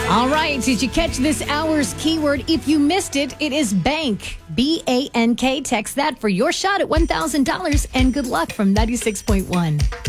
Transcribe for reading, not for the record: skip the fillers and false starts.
All right. Did you catch this hour's keyword? If you missed it, it is bank. BANK. Text that for your shot at $1,000 and good luck from 96.1.